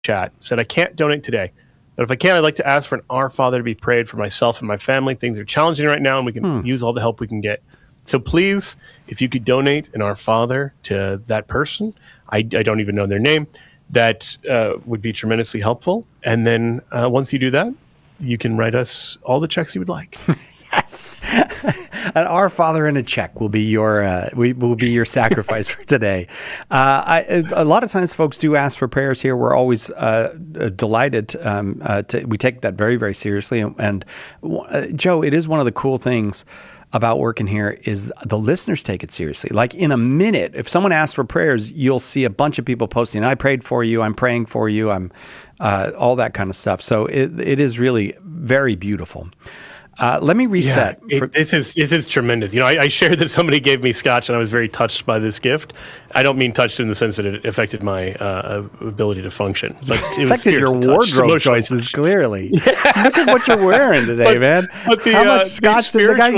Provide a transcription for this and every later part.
chat said, I can't donate today, but if I can, I'd like to ask for an Our Father to be prayed for myself and my family. Things are challenging right now, and we can use all the help we can get. So please, if you could donate an Our Father to that person, I don't even know their name, that would be tremendously helpful. And then once you do that, you can write us all the checks you would like. Yes, an Our Father and a check will be your sacrifice for today. A lot of times, folks do ask for prayers here. We're always delighted. We take that very, very seriously. And Joe, it is one of the cool things about working here is the listeners take it seriously. Like in a minute, if someone asks for prayers, you'll see a bunch of people posting, I prayed for you, I'm praying for you, I'm all that kind of stuff. So it is really very beautiful. Let me reset. This is tremendous. I shared that somebody gave me scotch, and I was very touched by this gift. I don't mean touched in the sense that it affected my ability to function. But it affected your wardrobe choices, clearly. Look at what you're wearing today, man. But how much scotch did the guy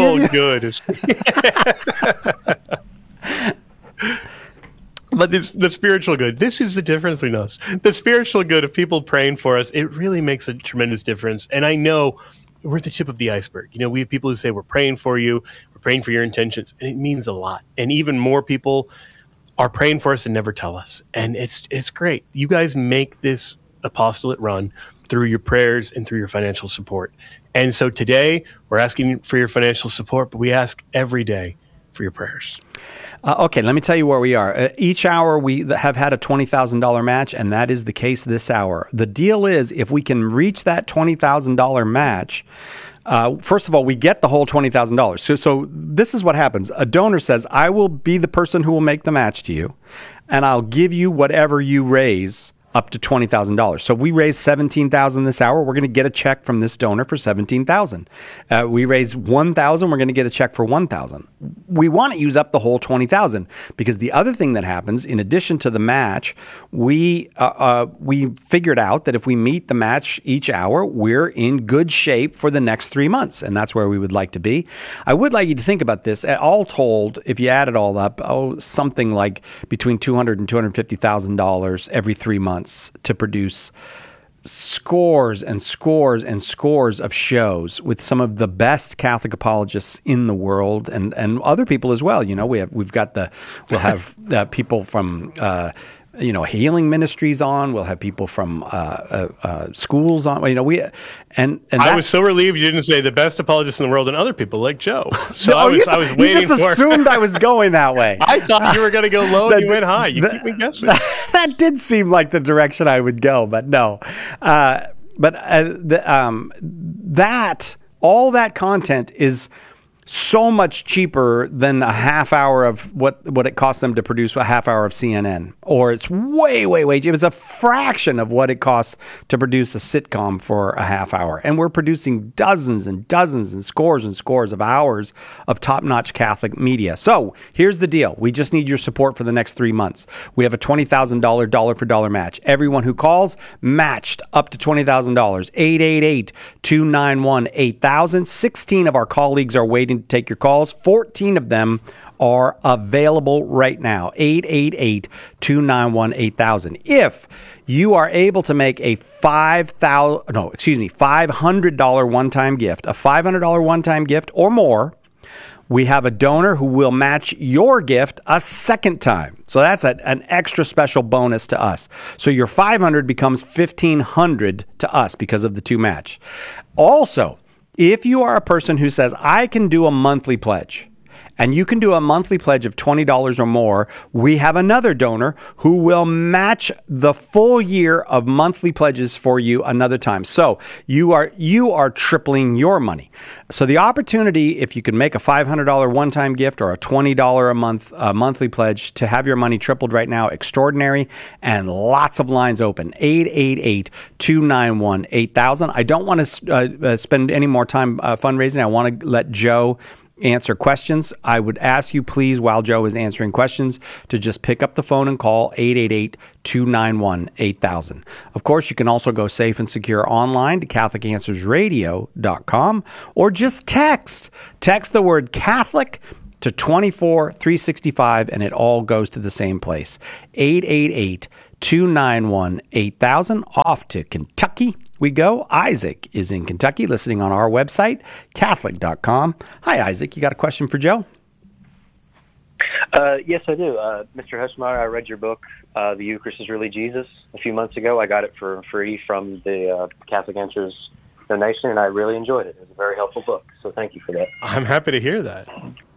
give you? But the spiritual good, this is the difference between us. The spiritual good of people praying for us, it really makes a tremendous difference. And I know we're at the tip of the iceberg. We have people who say, we're praying for you, we're praying for your intentions, and it means a lot. And even more people are praying for us and never tell us. And it's great. You guys make this apostolate run through your prayers and through your financial support. And so today, we're asking for your financial support, but we ask every day for your prayers. Okay, let me tell you where we are. Each hour we have had a $20,000 match, and that is the case this hour. The deal is, if we can reach that $20,000 match, first of all, we get the whole $20,000. So this is what happens. A donor says, I will be the person who will make the match to you, and I'll give you whatever you raise up to $20,000. So we raised $17,000 this hour. We're going to get a check from this donor for $17,000. We raised $1,000. We're going to get a check for $1,000. We want to use up the whole $20,000 because the other thing that happens, in addition to the match, we figured out that if we meet the match each hour, we're in good shape for the next 3 months, and that's where we would like to be. I would like you to think about this. All told, if you add it all up, something like between $200,000 and $250,000 every 3 months to produce scores and scores and scores of shows with some of the best Catholic apologists in the world, and other people as well. We'll have people from healing ministries on. We'll have people from schools on. I was so relieved you didn't say the best apologists in the world and other people like Joe. So I was waiting. You just assumed I was going that way. I thought you were going to go low and you went high. You keep me guessing. That did seem like the direction I would go, but no. All that content is so much cheaper than a half hour of what it costs them to produce a half hour of CNN. Or it's way, way, way cheap. It was a fraction of what it costs to produce a sitcom for a half hour. And we're producing dozens and dozens and scores of hours of top-notch Catholic media. So here's the deal. We just need your support for the next 3 months. We have a $20,000 dollar-for-dollar match. Everyone who calls, matched up to $20,000. 888-291-8000. 16 of our colleagues are waiting to take your calls. 14 of them are available right now. 888-291-8000. If you are able to make a $500 one-time gift, a $500 one-time gift or more, we have a donor who will match your gift a second time. So that's an extra special bonus to us. So your $500 becomes $1,500 to us because of the two match. Also, if you are a person who says, I can do a monthly pledge, and you can do a monthly pledge of $20 or more, we have another donor who will match the full year of monthly pledges for you another time. So you are tripling your money. So the opportunity, if you can make a $500 one-time gift or a $20 a month monthly pledge to have your money tripled right now, extraordinary, and lots of lines open. 888-291-8000. I don't want to spend any more time fundraising. I want to let Joe answer questions. I would ask you, please, while Joe is answering questions, to just pick up the phone and call 888-291-8000. Of course, you can also go safe and secure online to CatholicAnswersRadio.com or just text the word Catholic to 24365 and it all goes to the same place. 888 291-8000. Off to Kentucky we go. Isaac is in Kentucky, listening on our website, Catholic.com. Hi, Isaac. You got a question for Joe? Yes, I do. Mr. Hushmeyer, I read your book, The Eucharist is Really Jesus, a few months ago. I got it for free from the Catholic Answers donation, and I really enjoyed it. It was a very helpful book, so thank you for that. I'm happy to hear that.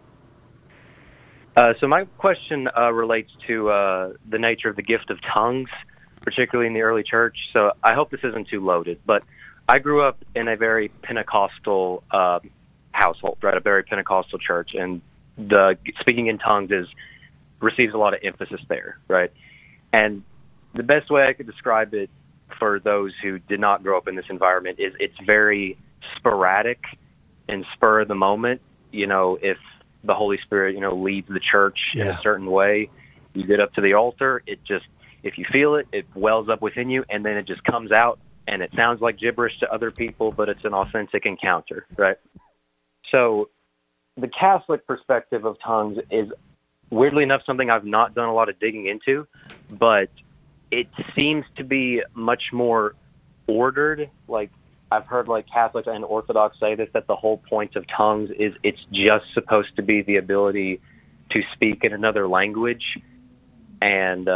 So my question relates to the nature of the gift of tongues, particularly in the early church. So I hope this isn't too loaded, but I grew up in a very Pentecostal household, right? A very Pentecostal church, and the speaking in tongues receives a lot of emphasis there, right? And the best way I could describe it for those who did not grow up in this environment is it's very sporadic and spur of the moment. You know, if the Holy Spirit, leads the church in a certain way, you get up to the altar, if you feel it, it wells up within you, and then it just comes out, and it sounds like gibberish to other people, but it's an authentic encounter, right? So the Catholic perspective of tongues is, weirdly enough, something I've not done a lot of digging into, but it seems to be much more ordered. Like, I've heard Catholics and Orthodox say this, that the whole point of tongues is it's just supposed to be the ability to speak in another language. And,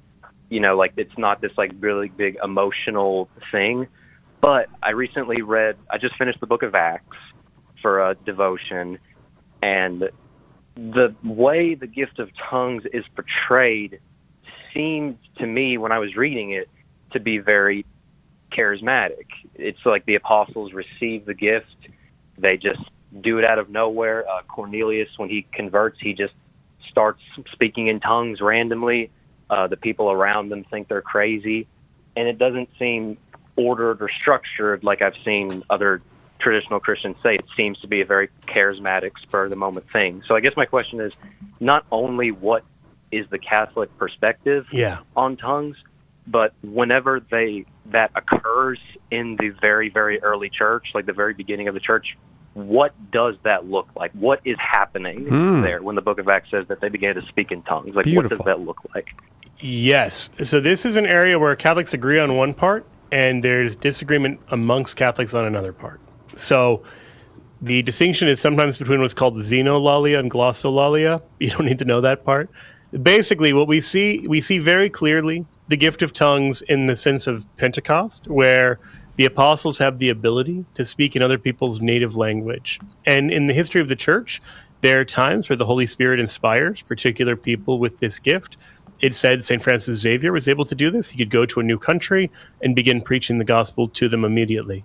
it's not this really big emotional thing. But I just finished the book of Acts for a devotion, and the way the gift of tongues is portrayed seemed to me, when I was reading it, to be very charismatic. It's like the apostles receive the gift. They just do it out of nowhere. Cornelius, when he converts, he just starts speaking in tongues randomly. The people around them think they're crazy. And it doesn't seem ordered or structured like I've seen other traditional Christians say. It seems to be a very charismatic, spur-of-the-moment thing. So I guess my question is not only what is the Catholic perspective on tongues, but whenever that occurs in the very, very early church, like the very beginning of the church, what does that look like? What is happening there when the book of Acts says that they began to speak in tongues? Like, Beautiful. What does that look like? Yes. So this is an area where Catholics agree on one part, and there's disagreement amongst Catholics on another part. So the distinction is sometimes between what's called xenolalia and glossolalia. You don't need to know that part. Basically, what we see very clearly the gift of tongues in the sense of Pentecost, where the apostles have the ability to speak in other people's native language. And in the history of the church, there are times where the Holy Spirit inspires particular people with this gift. It said St. Francis Xavier was able to do this. He could go to a new country and begin preaching the gospel to them immediately.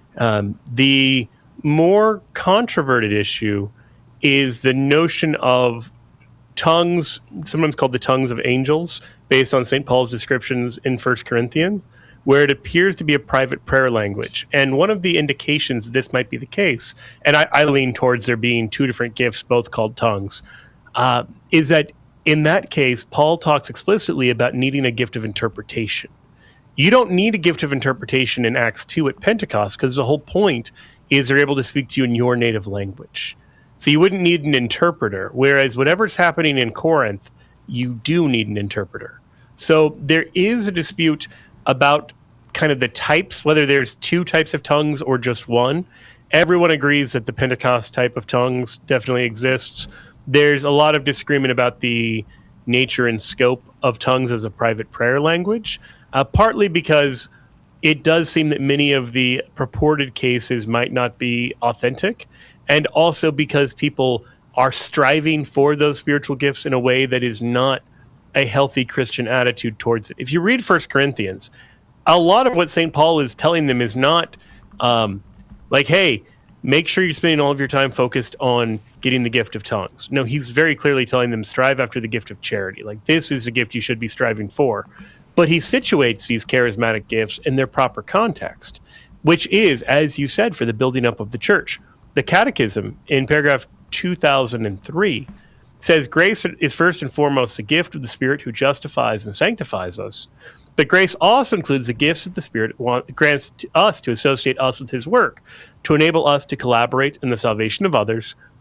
The more controverted issue is the notion of tongues, sometimes called the tongues of angels, based on St. Paul's descriptions in 1 Corinthians, where it appears to be a private prayer language. And one of the indications this might be the case, and I lean towards there being two different gifts, both called tongues, is that in that case, Paul talks explicitly about needing a gift of interpretation. You don't need a gift of interpretation in Acts 2 at Pentecost, because the whole point is they're able to speak to you in your native language. So you wouldn't need an interpreter, whereas whatever's happening in Corinth, you do need an interpreter. So there is a dispute about kind of the types, whether there's two types of tongues or just one. Everyone agrees that the Pentecost type of tongues definitely exists. There's a lot of disagreement about the nature and scope of tongues as a private prayer language, partly because it does seem that many of the purported cases might not be authentic, and also because people are striving for those spiritual gifts in a way that is not a healthy Christian attitude towards it. If you read 1 Corinthians, a lot of what St. Paul is telling them is not like, hey, make sure you're spending all of your time focused on getting the gift of tongues. No, he's very clearly telling them, strive after the gift of charity. Like, this is a gift you should be striving for. But he situates these charismatic gifts in their proper context, which is, as you said, for the building up of the church. The Catechism in paragraph 2003 says grace is first and foremost the gift of the Spirit who justifies and sanctifies us. But grace also includes the gifts that the Spirit grants to us to associate us with his work, to enable us to collaborate in the salvation of others,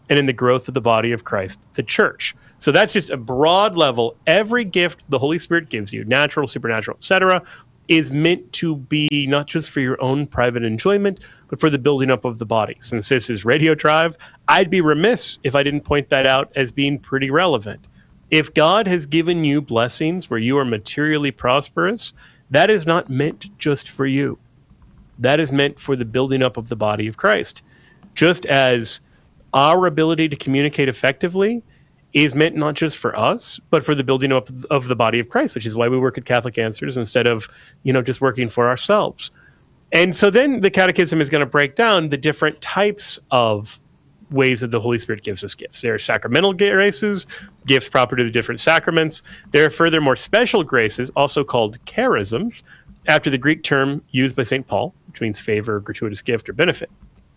and in the growth of the body of Christ, the church. So that's just a broad level. Every gift the Holy Spirit gives you, natural, supernatural, etc., is meant to be not just for your own private enjoyment, but for the building up of the body. Since this is Radio Drive, I'd be remiss if I didn't point that out as being pretty relevant. If God has given you blessings where you are materially prosperous, that is not meant just for you. That is meant for the building up of the body of Christ. Just as our ability to communicate effectively is meant not just for us, but for the building up of the body of Christ, which is why we work at Catholic Answers instead of, just working for ourselves. And so then the Catechism is going to break down the different types of ways that the Holy Spirit gives us gifts. There are sacramental graces, gifts proper to the different sacraments. There are furthermore special graces, also called charisms, after the Greek term used by St. Paul, which means favor, gratuitous gift, or benefit.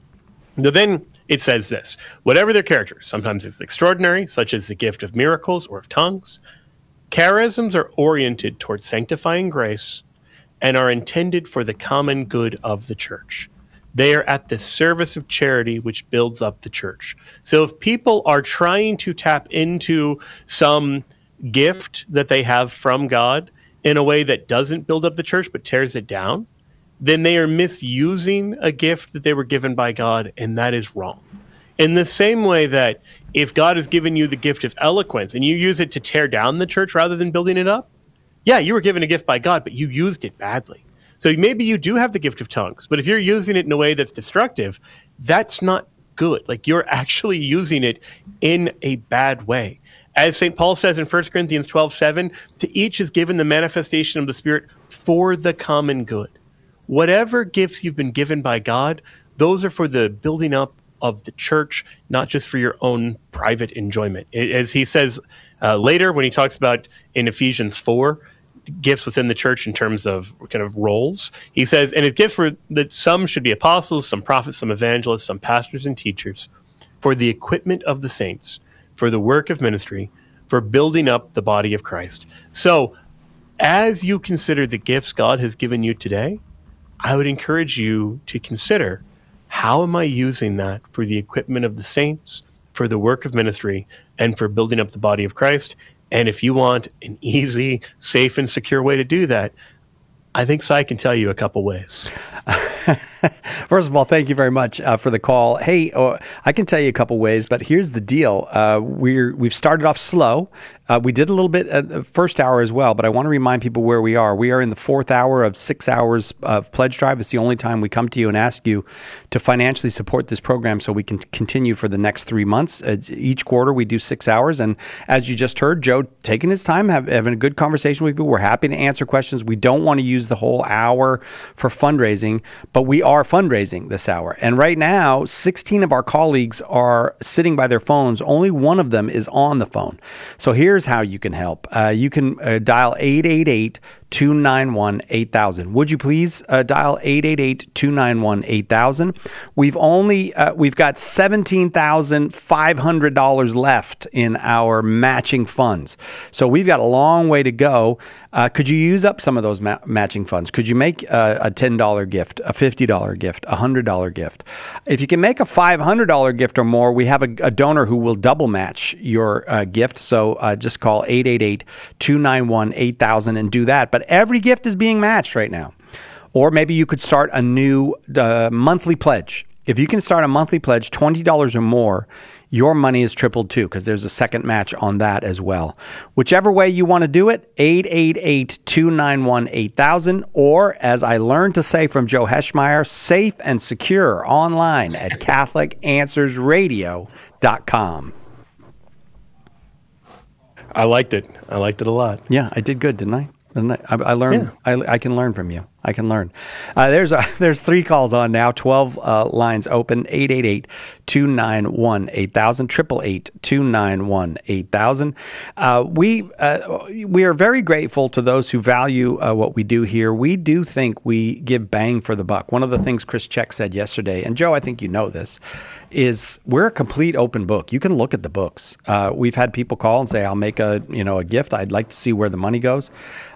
Now then it says this: whatever their character, sometimes it's extraordinary, such as the gift of miracles or of tongues, charisms are oriented toward sanctifying grace and are intended for the common good of the church. They are at the service of charity, which builds up the church. So if people are trying to tap into some gift that they have from God in a way that doesn't build up the church but tears it down, then they are misusing a gift that they were given by God, and that is wrong. In the same way that if God has given you the gift of eloquence and you use it to tear down the church rather than building it up, yeah, you were given a gift by God, but you used it badly. So maybe you do have the gift of tongues, but if you're using it in a way that's destructive, that's not good. Like, you're actually using it in a bad way. As St. Paul says in 1 Corinthians 12:7, to each is given the manifestation of the Spirit for the common good. Whatever gifts you've been given by God, those are for the building up of the church, not just for your own private enjoyment. As he says later when he talks about in Ephesians 4, gifts within the church in terms of kind of roles, he says, and his gifts were that some should be apostles, some prophets, some evangelists, some pastors and teachers, for the equipment of the saints, for the work of ministry, for building up the body of Christ. So as you consider the gifts God has given you today, I would encourage you to consider, how am I using that for the equipment of the saints, for the work of ministry, and for building up the body of Christ? And if you want an easy, safe, and secure way to do that, I think Cy can tell you a couple ways. First of all, thank you very much for the call. Hey, I can tell you a couple ways, but here's the deal. We've started off slow. We did a little bit at the first hour as well, but I want to remind people where we are. We are in the fourth hour of 6 hours of Pledge Drive. It's the only time we come to you and ask you to financially support this program so we can continue for the next 3 months. Each quarter, we do 6 hours. And as you just heard, Joe taking his time, having a good conversation with people. We're happy to answer questions. We don't want to use the whole hour for fundraising, but we are fundraising this hour. And right now, 16 of our colleagues are sitting by their phones. Only one of them is on the phone. So here's how you can help. You can dial 888-291-8000. Would you please dial 888-291-8000? We've got $17,500 left in our matching funds. So we've got a long way to go. Could you use up some of those matching funds? Could you make a $10 gift, a $50 gift, a $100 gift? If you can make a $500 gift or more, we have a donor who will double match your gift. So just call 888-291-8000 and do that. But every gift is being matched right now. Or maybe you could start a new monthly pledge. If you can start a monthly pledge, $20 or more, your money is tripled too, because there's a second match on that as well. Whichever way you want to do it, 888-291-8000, or as I learned to say from Joe Heschmeyer, safe and secure online at CatholicAnswersRadio.com. I liked it. I liked it a lot. Yeah, I did good, didn't I? I learned. Yeah. I can learn from you. I can learn. There's 3 calls on now, 12 lines open, 888-291-8000, 888-291-8000. We are very grateful to those who value what we do here. We do think we give bang for the buck. One of the things Chris Check said yesterday, and Joe, I think you know this, is we're a complete open book. You can look at the books. We've had people call and say, I'll make a gift. I'd like to see where the money goes.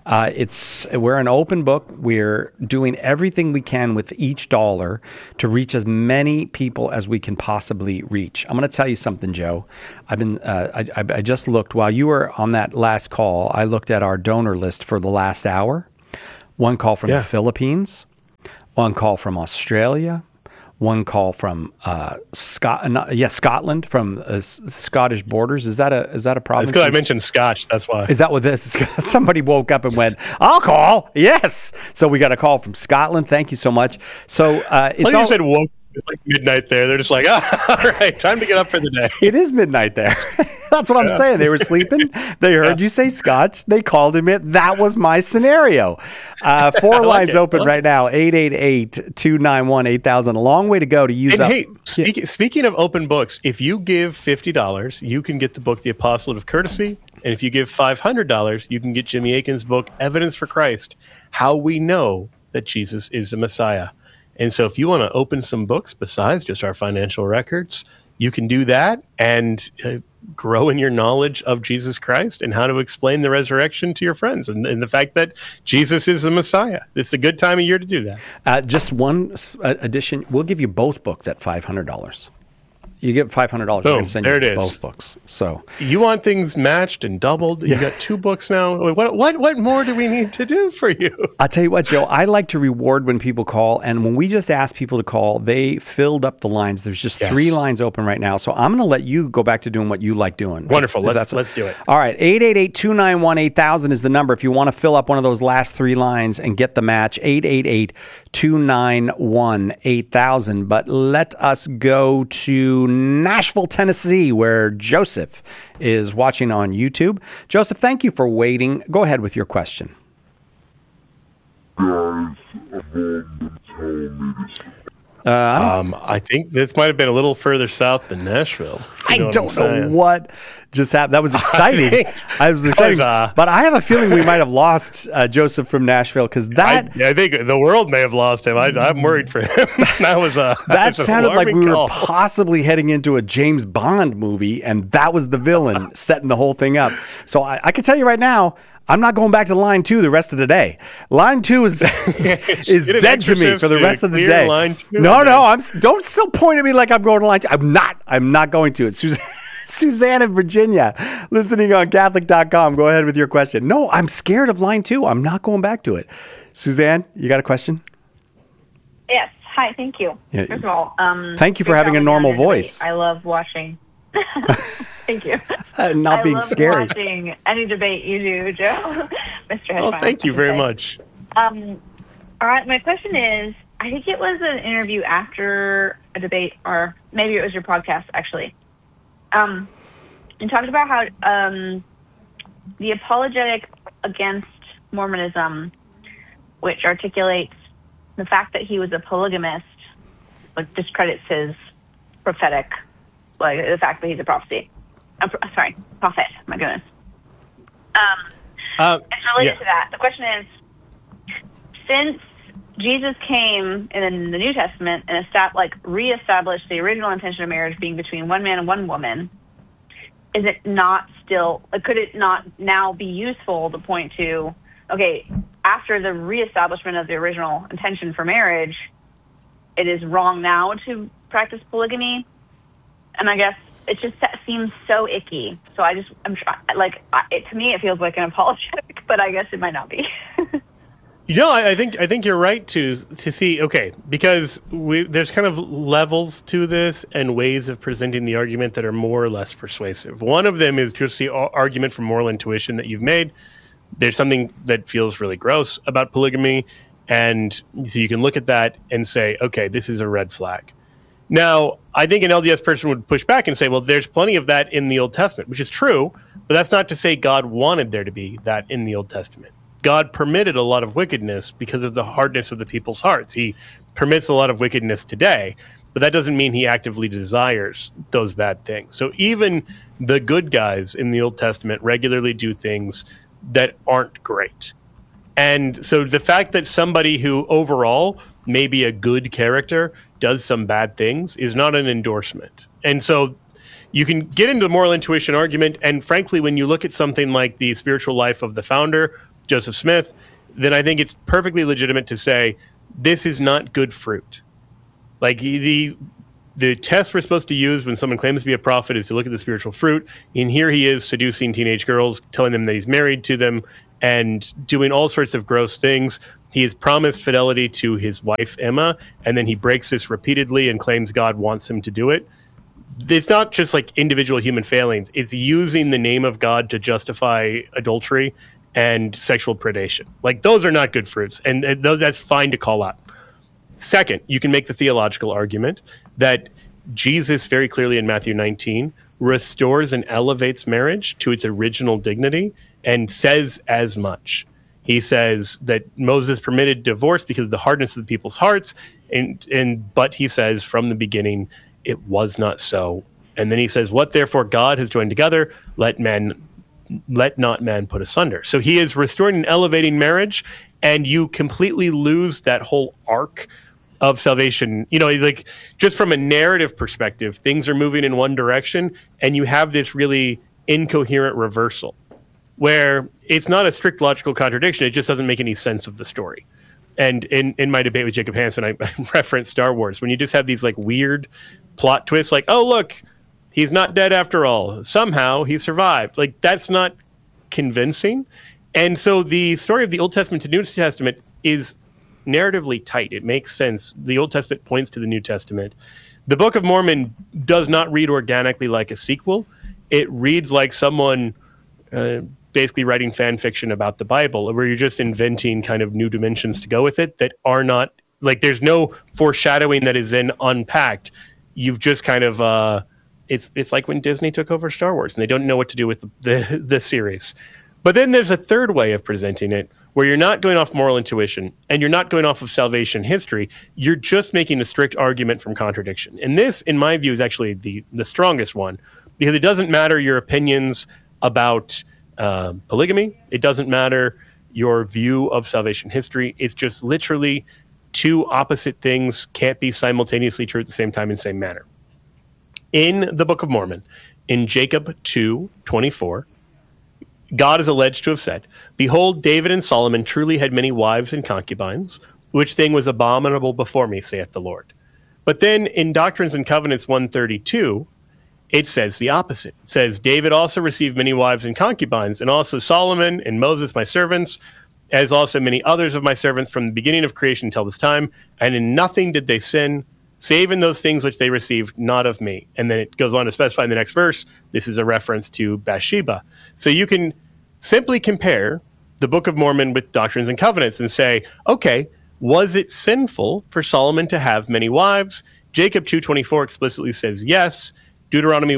We're an open book. We're doing everything we can with each dollar to reach as many people as we can possibly reach. I'm going to tell you something, Joe. I just looked while you were on that last call. I looked at our donor list for the last hour. One call from the Philippines, one call from Australia, one call from Scotland, from Scottish borders. Is that a province? It's because I mentioned Scotch. That's why. Is that what somebody woke up and went, I'll call. Yes. So we got a call from Scotland. Thank you so much. So it's you said woke. It's like midnight there. They're just like, all right, time to get up for the day. It is midnight there. That's what I'm saying. They were sleeping. They heard you say Scotch. They called him it. That was my scenario. 4 lines open right now. 888-291-8000. A long way to go to use up. Hey, speaking of open books, if you give $50, you can get the book The Apostolate of Courtesy. And if you give $500, you can get Jimmy Akin's book, Evidence for Christ, How We Know That Jesus is the Messiah. And so if you want to open some books besides just our financial records, you can do that and grow in your knowledge of Jesus Christ and how to explain the resurrection to your friends and the fact that Jesus is the Messiah. It's a good time of year to do that. Just one addition. We'll give you both books at $500. You get $500. We're going to send you both books. So you want things matched and doubled. You got 2 books now. What more do we need to do for you? I'll tell you what, Joe. I like to reward when people call, and when we just asked people to call, they filled up the lines. There's just 3 lines open right now. So I'm going to let you go back to doing what you like doing. Wonderful. Let's do it. All right. 888-291-8000 is the number if you want to fill up one of those last 3 lines and get the match. 888-291-8000. But let us go to Nashville, Tennessee, where Joseph is watching on YouTube. Joseph, thank you for waiting. Go ahead with your question. I think this might have been a little further south than Nashville. I don't know what just happened. That was exciting. I was excited. But I have a feeling we might have lost Joseph from Nashville because that... I think the world may have lost him. I'm worried for him. That sounded like we were possibly heading into a James Bond movie, and that was the villain setting the whole thing up. So I can tell you right now, I'm not going back to line 2 the rest of the day. Line 2 is dead to me for the rest of the day. No, don't still point at me like I'm going to line 2. I'm not going to it. Suzanne in Virginia, listening on Catholic.com. Go ahead with your question. No, I'm scared of line 2. I'm not going back to it. Suzanne, you got a question? Yes. Hi. Thank you. Yeah. First of all, thank you for having a normal voice. I love watching. Thank you. Not being scary. I love watching any debate you do, Joe. Mr. Hedgehog. Oh, thank you very much. All right, my question is, I think it was an interview after a debate, or maybe it was your podcast, actually. You talked about how the apologetic against Mormonism, which articulates the fact that he was a polygamist, like discredits his prophetic, like the fact that he's a prophet. My goodness. It's related to that. The question is, since Jesus came in the New Testament and reestablished the original intention of marriage being between one man and one woman, is it not still, could it not now be useful to point to, okay, after the reestablishment of the original intention for marriage, it is wrong now to practice polygamy? And I guess it just seems so icky. So to me, it feels like an apologetic, but I guess it might not be. I think you're right to see, okay, because there's kind of levels to this and ways of presenting the argument that are more or less persuasive. One of them is just the argument from moral intuition that you've made. There's something that feels really gross about polygamy, and so you can look at that and say, okay, this is a red flag. Now, I think an LDS person would push back and say, well, there's plenty of that in the Old Testament, which is true, but that's not to say God wanted there to be that in the Old Testament. God permitted a lot of wickedness because of the hardness of the people's hearts. He permits a lot of wickedness today, but that doesn't mean he actively desires those bad things. So even the good guys in the Old Testament regularly do things that aren't great. And so the fact that somebody who overall may be a good character does some bad things is not an endorsement. And so you can get into the moral intuition argument, and frankly, when you look at something like the spiritual life of the founder Joseph Smith, then I think it's perfectly legitimate to say this is not good fruit. Like the test we're supposed to use when someone claims to be a prophet is to look at the spiritual fruit. And here he is seducing teenage girls, telling them that he's married to them, and doing all sorts of gross things. He has promised fidelity to his wife, Emma, and then he breaks this repeatedly and claims God wants him to do it. It's not just like individual human failings. It's using the name of God to justify adultery and sexual predation. Like, those are not good fruits, and that's fine to call out. Second, you can make the theological argument that Jesus very clearly in Matthew 19 restores and elevates marriage to its original dignity and says as much. He says that Moses permitted divorce because of the hardness of the people's hearts, but he says from the beginning it was not so. And then he says, what therefore God has joined together, let not man put asunder. So he is restoring and elevating marriage, and you completely lose that whole arc of salvation. You know, like, just from a narrative perspective, things are moving in one direction, and you have this really incoherent reversal where it's not a strict logical contradiction. It just doesn't make any sense of the story. And in my debate with Jacob Hansen, I referenced Star Wars, when you just have these like weird plot twists, like, oh, look, he's not dead after all. Somehow he survived. Like, that's not convincing. And so the story of the Old Testament to New Testament is narratively tight. It makes sense. The Old Testament points to the New Testament. The Book of Mormon does not read organically like a sequel. It reads like someone basically writing fan fiction about the Bible, where you're just inventing kind of new dimensions to go with it that are not, like, there's no foreshadowing that is then unpacked. You've just kind of it's like when Disney took over Star Wars and they don't know what to do with the series. But then there's a third way of presenting it, where you're not going off moral intuition and you're not going off of salvation history. You're just making a strict argument from contradiction. And this, in my view, is actually the strongest one, because it doesn't matter your opinions about polygamy. It doesn't matter your view of salvation history. It's just literally two opposite things can't be simultaneously true at the same time in the same manner. In the Book of Mormon, in Jacob 2:24, God is alleged to have said, behold, David and Solomon truly had many wives and concubines, which thing was abominable before me, saith the Lord. But then in Doctrines and Covenants 132, it says the opposite. It says, David also received many wives and concubines, and also Solomon and Moses, my servants, as also many others of my servants from the beginning of creation until this time, and in nothing did they sin, save in those things which they received not of me. And then it goes on to specify in the next verse, this is a reference to Bathsheba. So you can simply compare the Book of Mormon with Doctrines and Covenants and say, okay, was it sinful for Solomon to have many wives? Jacob 2:24 explicitly says yes. Doctrines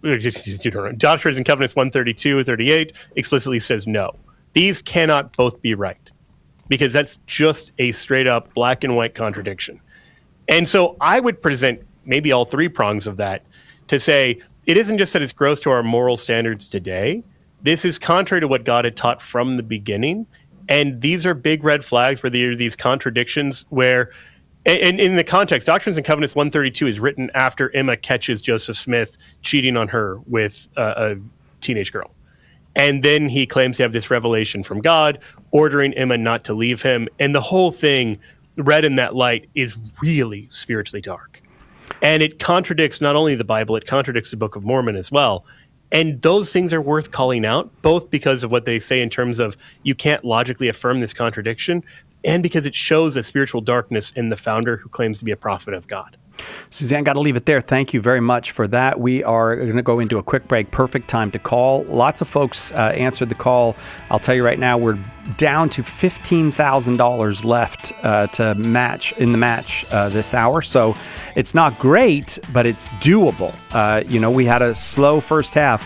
and Covenants 132-38 explicitly says no. These cannot both be right, because that's just a straight up black and white contradiction. And so I would present maybe all three prongs of that to say it isn't just that it's gross to our moral standards today. This is contrary to what God had taught from the beginning. And these are big red flags where there are these contradictions where, and in the context, Doctrines and Covenants 132 is written after Emma catches Joseph Smith cheating on her with a teenage girl. And then he claims to have this revelation from God, ordering Emma not to leave him. And the whole thing, read in that light, is really spiritually dark. And it contradicts not only the Bible, it contradicts the Book of Mormon as well. And those things are worth calling out, both because of what they say in terms of you can't logically affirm this contradiction, and because it shows a spiritual darkness in the founder who claims to be a prophet of God. Suzanne, got to leave it there. Thank you very much for that. We are going to go into a quick break. Perfect time to call. Lots of folks answered the call. I'll tell you right now, we're down to $15,000 left to match in the match this hour. So it's not great, but it's doable. We had a slow first half.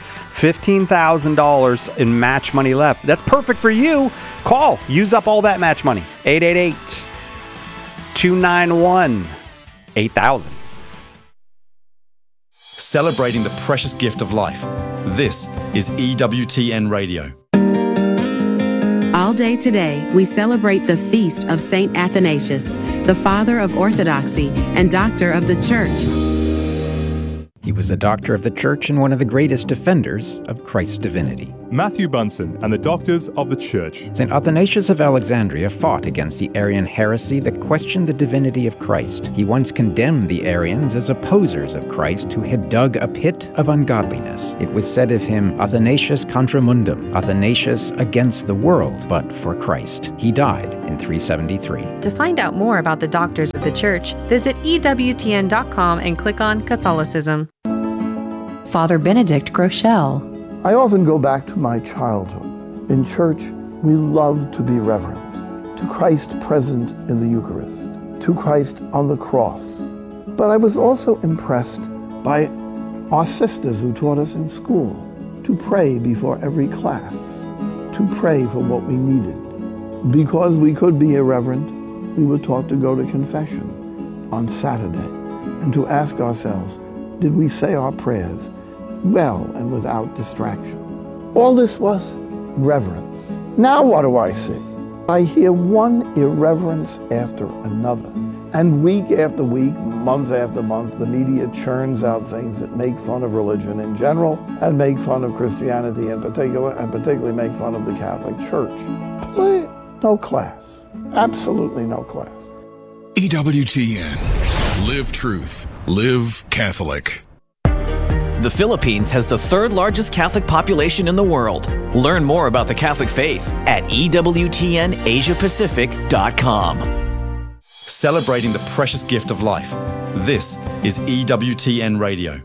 $15,000 in match money left. That's perfect for you. Call. Use up all that match money. 888-291-8000. Celebrating the precious gift of life. This is EWTN Radio. All day today, we celebrate the feast of St. Athanasius, the father of Orthodoxy and doctor of the Church. He was a doctor of the Church and one of the greatest defenders of Christ's divinity. Matthew Bunson and the Doctors of the Church. St. Athanasius of Alexandria fought against the Arian heresy that questioned the divinity of Christ. He once condemned the Arians as opposers of Christ who had dug a pit of ungodliness. It was said of him, Athanasius contra mundum, Athanasius against the world, but for Christ. He died in 373. To find out more about the Doctors of the Church, visit EWTN.com and click on Catholicism. Father Benedict Groeschel. I often go back to my childhood. In church, we love to be reverent, to Christ present in the Eucharist, to Christ on the cross. But I was also impressed by our sisters who taught us in school to pray before every class, to pray for what we needed. Because we could be irreverent, we were taught to go to confession on Saturday and to ask ourselves, did we say our prayers well and without distraction? All this was reverence. Now what do I see? I hear one irreverence after another. And week after week, month after month, the media churns out things that make fun of religion in general and make fun of Christianity in particular, and particularly make fun of the Catholic Church. No class. Absolutely no class. EWTN. Live truth. Live Catholic. The Philippines has the third largest Catholic population in the world. Learn more about the Catholic faith at EWTNAsiaPacific.com. Celebrating the precious gift of life. This is EWTN Radio.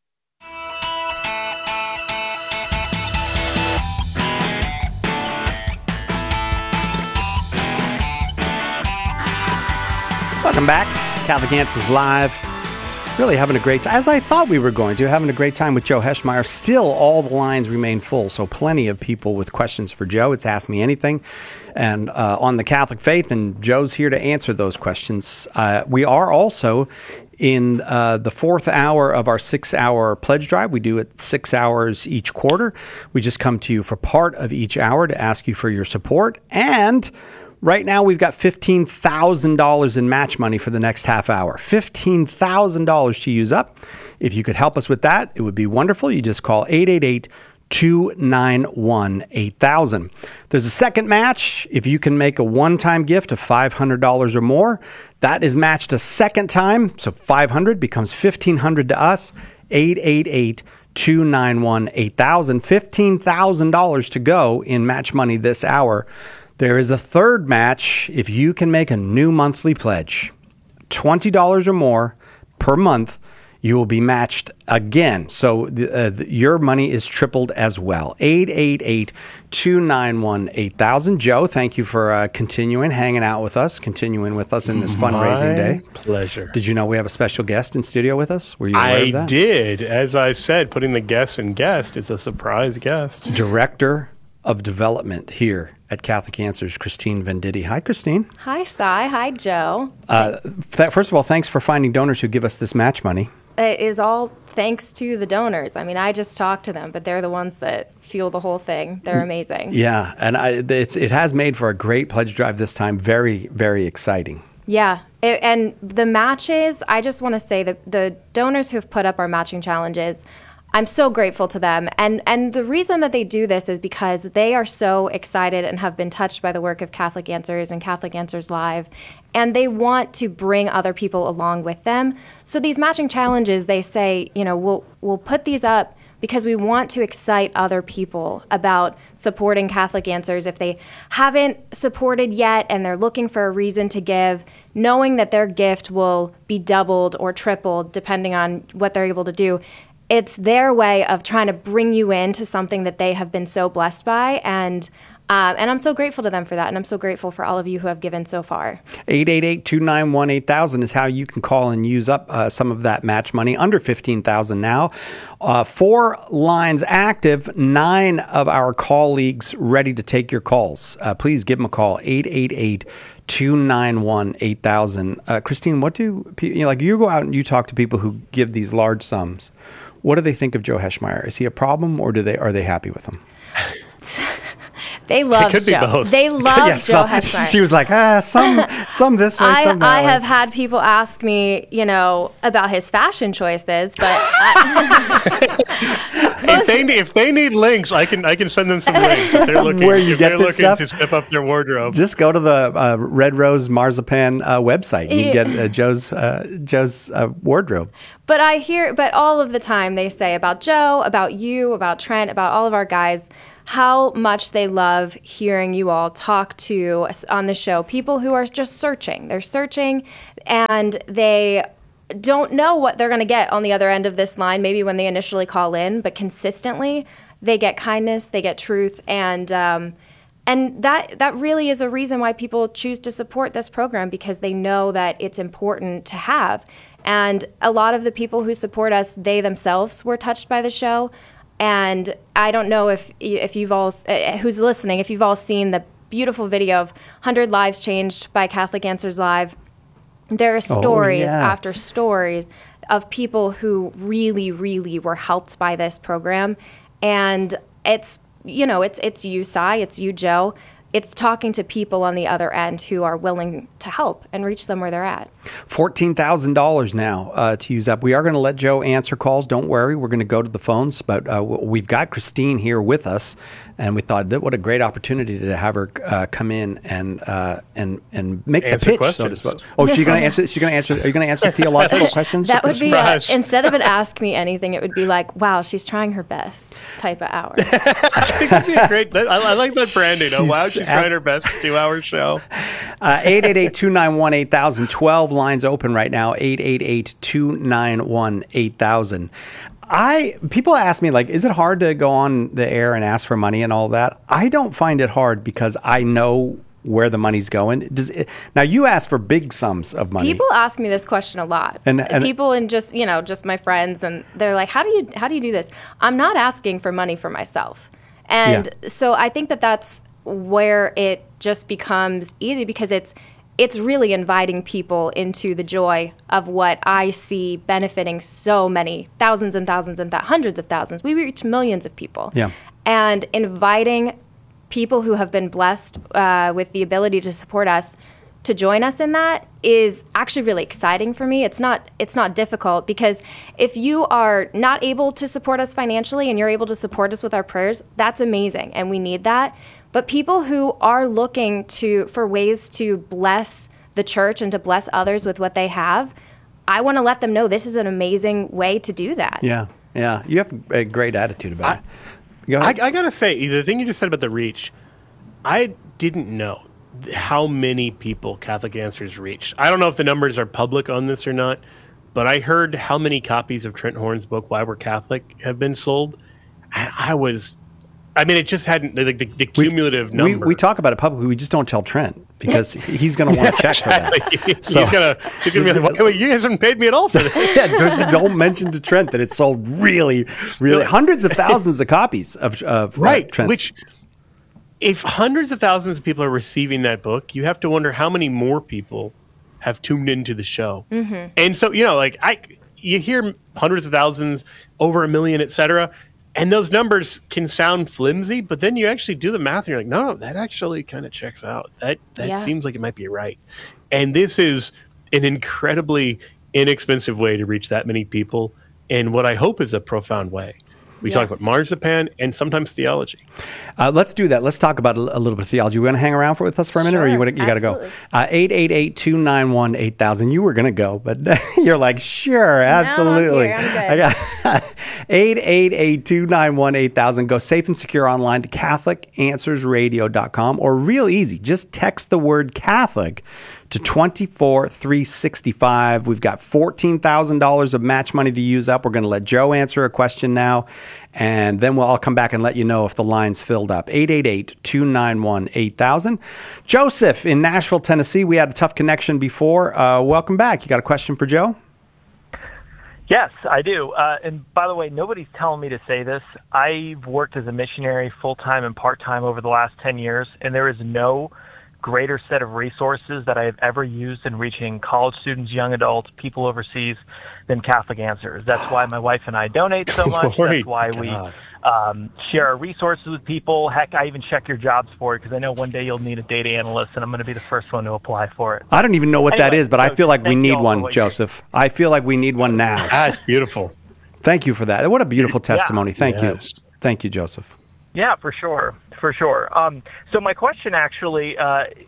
Welcome back. Catholic Answers Live. Really having a great time, as I thought we were going to, having a great time with Joe Heschmeyer. Still, all the lines remain full, so plenty of people with questions for Joe. It's Ask Me Anything and on the Catholic faith, and Joe's here to answer those questions. We are also in the fourth hour of our 6-hour pledge drive. We do it 6 hours each quarter. We just come to you for part of each hour to ask you for your support. And right now, we've got $15,000 in match money for the next half hour. $15,000 to use up. If you could help us with that, it would be wonderful. You just call 888-291-8000. There's a second match. If you can make a one-time gift of $500 or more, that is matched a second time. So $500 becomes $1,500 to us. 888-291-8000. $15,000 to go in match money this hour. There is a third match if you can make a new monthly pledge. $20 or more per month, you will be matched again. So your money is tripled as well. 888-291-8000. Joe, thank you for continuing hanging out with us, continuing with us in this fundraising day. Pleasure. Did you know we have a special guest in studio with us? Were you aware of that? I did. As I said, putting the guest in guest is a surprise guest. Director of Development here at Catholic Answers, Christine Venditti. Hi, Christine. Hi, Cy. Hi, Joe. First of all, thanks for finding donors who give us this match money. It is all thanks to the donors. I mean, I just talk to them, but they're the ones that fuel the whole thing. They're amazing. Yeah, and it has made for a great pledge drive this time. Very, very exciting. Yeah, and the matches, I just want to say that the donors who have put up our matching challenges, I'm so grateful to them. And the reason that they do this is because they are so excited and have been touched by the work of Catholic Answers and Catholic Answers Live. And they want to bring other people along with them. So these matching challenges, they say, we'll put these up because we want to excite other people about supporting Catholic Answers. If they haven't supported yet and they're looking for a reason to give, knowing that their gift will be doubled or tripled depending on what they're able to do. It's their way of trying to bring you into something that they have been so blessed by, and I'm so grateful to them for that, and I'm so grateful for all of you who have given so far. 888-291-8000 is how you can call and use up some of that match money, under $15,000 now. 4 lines active, 9 of our colleagues ready to take your calls. Please give them a call, 888-291-8000. Christine, what do you go out and you talk to people who give these large sums. What do they think of Joe Heschmeyer? Is he a problem, or are they happy with him? They love It could Joe. be both. They love Joe Heschmeyer. She was like, some this way, some that I way. have had people ask me, about his fashion choices, but if they need links, I can send them some links if they're looking. Where you if get they're this looking stuff? to step up their wardrobe. Just go to the Red Rose Marzipan website. You can get Joe's wardrobe. But all of the time they say about Joe, about you, about Trent, about all of our guys, how much they love hearing you all talk to us on the show. People who are just searching. They're searching and they don't know what they're going to get on the other end of this line, maybe when they initially call in, but consistently they get kindness, they get truth, and that really is a reason why people choose to support this program, because they know that it's important to have. And a lot of the people who support us, they themselves were touched by the show. And I don't know if you've all, who's listening, if you've all seen the beautiful video of 100 Lives Changed by Catholic Answers Live. There are stories after stories of people who really, really were helped by this program. And it's you, Cy, it's you, Joe. It's talking to people on the other end who are willing to help and reach them where they're at. $14,000 now to use up. We are going to let Joe answer calls. Don't worry. We're going to go to the phones, but we've got Christine here with us, and we thought that what a great opportunity to have her come in and make Answer the pitch, questions. so to speak. Oh, she's going to answer. Are you going to answer theological questions? That would be instead of an ask me anything, it would be like, wow, she's trying her best type of hour. I think it'd be a great. I like that branding. Oh wow, she's trying her best 2-hour show. 888-291-8000. 12 lines open right now. 888-291-8000. People ask me, like, is it hard to go on the air and ask for money and all that? I don't find it hard because I know where the money's going. Now you ask for big sums of money. People ask me this question a lot. And people and just my friends, and they're like, how do you do this? I'm not asking for money for myself. And so I think that's where it just becomes easy, because it's really inviting people into the joy of what I see benefiting so many thousands and thousands and hundreds of thousands. We reach millions of people. Yeah. And inviting people who have been blessed with the ability to support us to join us in that is actually really exciting for me. It's not difficult, because if you are not able to support us financially and you're able to support us with our prayers, that's amazing, and we need that. But people who are looking for ways to bless the church and to bless others with what they have, I want to let them know this is an amazing way to do that. Yeah. You have a great attitude about it. Go ahead. I got to say, the thing you just said about the reach, I didn't know how many people Catholic Answers reached. I don't know if the numbers are public on this or not, but I heard how many copies of Trent Horn's book, Why We're Catholic, have been sold. And it just hadn't, the cumulative number. We talk about it publicly. We just don't tell Trent, because he's going to want to check for that. So, he's going to be like, you guys haven't paid me at all for this. Just don't mention to Trent that it's sold really, really hundreds of thousands of copies of Trent's. Which, if hundreds of thousands of people are receiving that book, you have to wonder how many more people have tuned into the show. Mm-hmm. And so, you hear hundreds of thousands, over 1 million, et cetera, and those numbers can sound flimsy, but then you actually do the math and you're like, no, that actually kind of checks out. That seems like it might be right. And this is an incredibly inexpensive way to reach that many people in what I hope is a profound way. We talk about marzipan and sometimes theology. Let's do that. Let's talk about a little bit of theology. You want to hang around with us for a minute, or you got to go? 888-291-8000. You were going to go, but you're like, sure, absolutely. No, I'm good. 888-291-8000. Go safe and secure online to CatholicAnswersRadio.com, or real easy. Just text the word Catholic to 24365. We've got $14,000 of match money to use up. We're going to let Joe answer a question now, and then I'll come back and let you know if the line's filled up. 888-291-8000. Joseph in Nashville, Tennessee. We had a tough connection before. Welcome back. You got a question for Joe? Yes, I do. And by the way, nobody's telling me to say this. I've worked as a missionary full-time and part-time over the last 10 years, and there is no greater set of resources that I have ever used in reaching college students, young adults, people overseas than Catholic Answers. That's why my wife and I donate so much. That's why we share our resources with people. Heck, I even check your jobs board because I know one day you'll need a data analyst, and I'm going to be the first one to apply for it. I don't even know what that Anyway, is, but I so feel like we thank you need all for one, what you do. Joseph. I feel like we need one now. That's beautiful. Thank you for that. What a beautiful testimony. Thank Yes. you. Thank you, Joseph. Yeah, for sure. So my question actually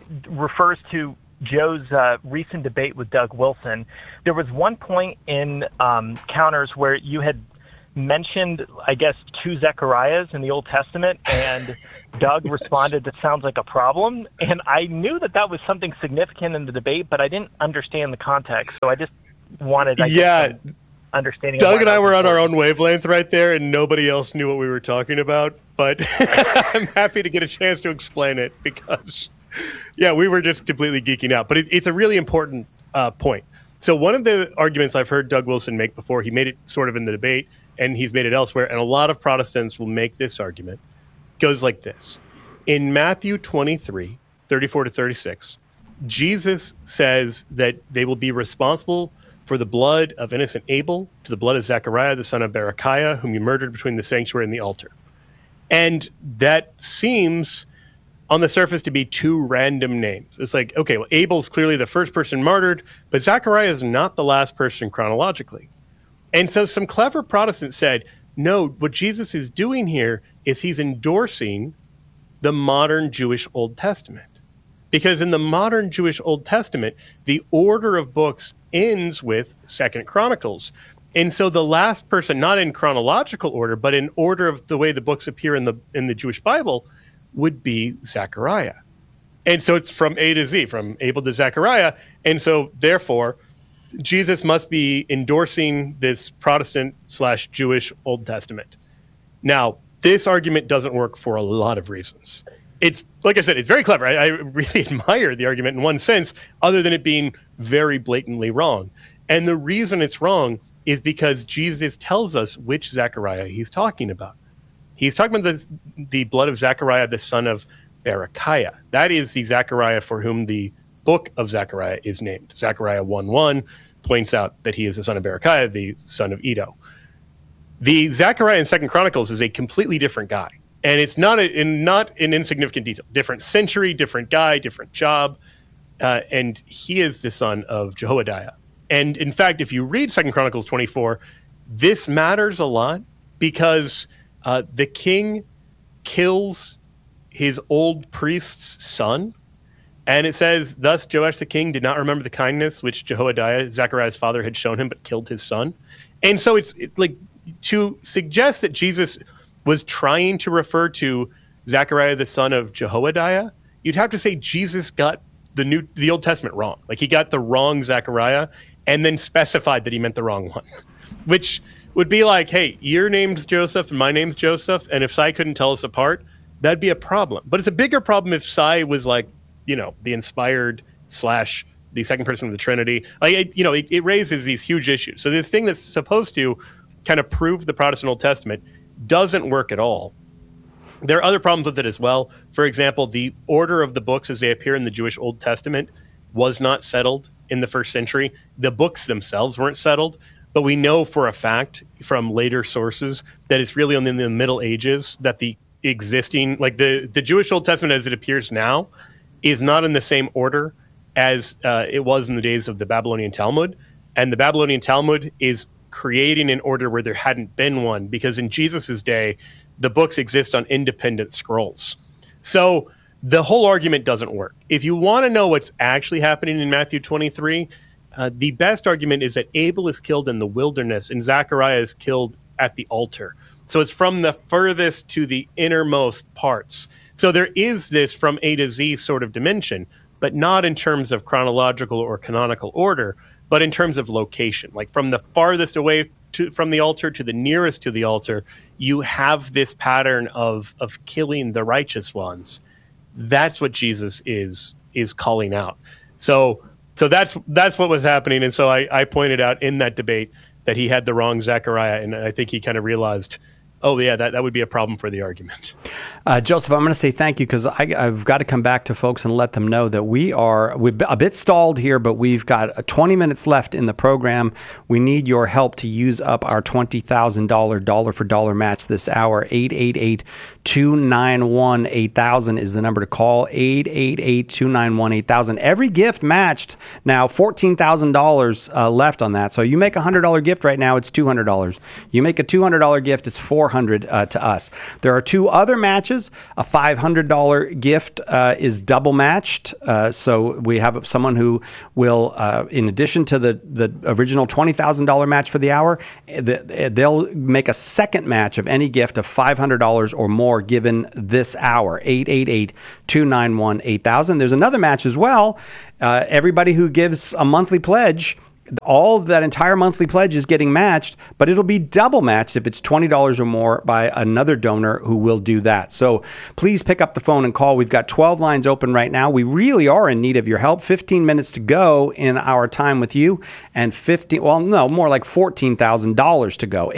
refers to Joe's recent debate with Doug Wilson. There was one point in Counters where you had mentioned, I guess, 2 Zechariahs in the Old Testament, and Doug responded, "That sounds like a problem." And I knew that was something significant in the debate, but I didn't understand the context. So I just wanted, some understanding. Doug and I were on our own wavelength right there, and nobody else knew what we were talking about. But I'm happy to get a chance to explain it because, we were just completely geeking out. But it's a really important point. So one of the arguments I've heard Doug Wilson make before, he made it sort of in the debate, and he's made it elsewhere, and a lot of Protestants will make this argument, goes like this. In Matthew 23, 34 to 36, Jesus says that they will be responsible for the blood of innocent Abel to the blood of Zechariah, the son of Berechiah, whom you murdered between the sanctuary and the altar. And that seems on the surface to be 2 random names. It's like, okay, well, Abel's clearly the first person martyred, but Zechariah is not the last person chronologically. And so some clever Protestants said, no, what Jesus is doing here is he's endorsing the modern Jewish Old Testament. Because in the modern Jewish Old Testament, the order of books ends with 2 Chronicles. And so the last person, not in chronological order, but in order of the way the books appear in the Jewish Bible, would be Zechariah. And so it's from A to Z, from Abel to Zechariah. And so therefore, Jesus must be endorsing this Protestant/Jewish Old Testament. Now, this argument doesn't work for a lot of reasons. It's, like I said, it's very clever. I really admire the argument in one sense, other than it being very blatantly wrong. And the reason it's wrong is because Jesus tells us which Zechariah he's talking about. He's talking about the blood of Zechariah, the son of Berechiah. That is the Zechariah for whom the book of Zechariah is named. Zechariah 1:1 points out that he is the son of Berechiah, the son of Iddo. The Zechariah in 2 Chronicles is a completely different guy. And it's not an insignificant detail. Different century, different guy, different job. And he is the son of Jehoiada. And in fact, if you read 2 Chronicles 24, this matters a lot because the king kills his old priest's son. And it says, thus Joash the king did not remember the kindness which Jehoiada, Zechariah's father, had shown him, but killed his son. And so it's like to suggest that Jesus was trying to refer to Zechariah, the son of Jehoiada, you'd have to say Jesus got the Old Testament wrong. Like he got the wrong Zechariah and then specified that he meant the wrong one, which would be like, hey, your name's Joseph and my name's Joseph. And if Sai couldn't tell us apart, that'd be a problem. But it's a bigger problem if Sai was like, the inspired / the second person of the Trinity. Like, it raises these huge issues. So this thing that's supposed to kind of prove the Protestant Old Testament doesn't work at all. There are other problems with it as well. For example, the order of the books as they appear in the Jewish Old Testament was not settled in the first century. The books themselves weren't settled, but we know for a fact from later sources that it's really only in the Middle Ages that the existing, like the Jewish Old Testament as it appears now, is not in the same order as it was in the days of the Babylonian Talmud. And the Babylonian Talmud is creating an order where there hadn't been one, because in Jesus's day, the books exist on independent scrolls. So the whole argument doesn't work. If you want to know what's actually happening in Matthew 23, the best argument is that Abel is killed in the wilderness and Zechariah is killed at the altar. So it's from the furthest to the innermost parts. So there is this from A to Z sort of dimension, but not in terms of chronological or canonical order, but in terms of location. Like from the farthest away from the altar to the nearest to the altar, you have this pattern of killing the righteous ones. That's what Jesus is calling out. So that's what was happening. And so I pointed out in that debate that he had the wrong Zechariah, and I think he kind of realized oh yeah, that would be a problem for the argument. Joseph, I'm going to say thank you because I've got to come back to folks and let them know that we're a bit stalled here, but we've got 20 minutes left in the program. We need your help to use up our $20,000 dollar for dollar match this hour. 888-291-8000 is the number to call. 888-291-8000. Every gift matched now. $14,000 left on that. So you make a $100 gift right now, it's $200. You make a $200 gift, it's $400 to us. There are two other matches. A $500 gift is double matched. So we have someone who will, in addition to the original $20,000 match for the hour, they'll make a second match of any gift of $500 or more given this hour. 888-291-8000. There's another match as well. Everybody who gives a monthly pledge, all that entire monthly pledge is getting matched, but it'll be double matched if it's $20 or more by another donor who will do that. So please pick up the phone and call. We've got 12 lines open right now. We really are in need of your help. 15 minutes to go in our time with you, and more like $14,000 to go.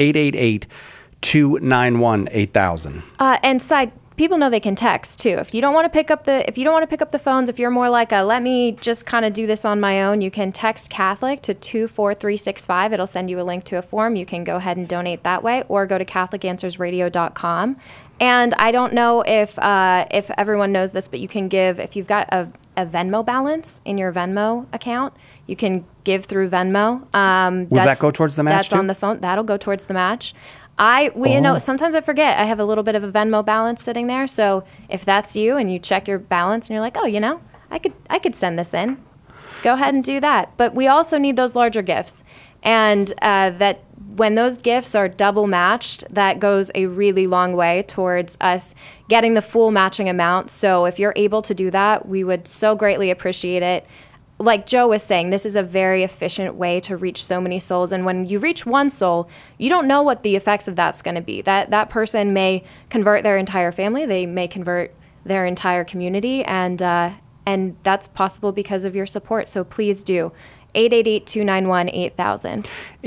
888-291-8000. And side, people know they can text too. If you don't want to pick up the phones, if you're more like let me just kind of do this on my own, you can text Catholic to 24365. It'll send you a link to a form. You can go ahead and donate that way, or go to CatholicAnswersRadio.com. And I don't know if everyone knows this, but you can give if you've got a Venmo balance in your Venmo account. You can give through Venmo. Will that go towards the match? That's too? on the phone. That'll go towards the match. You know, sometimes I forget I have a little bit of a Venmo balance sitting there. So if that's you and you check your balance and you're like, oh, you know, I could send this in, go ahead and do that. But we also need those larger gifts. And that when those gifts are double matched, that goes a really long way towards us getting the full matching amount. So if you're able to do that, we would so greatly appreciate it. Like Joe was saying, this is a very efficient way to reach so many souls. And when you reach one soul, you don't know what the effects of that's going to be. That person may convert their entire family. They may convert their entire community. And that's possible because of your support. So please do. 888-291-8000.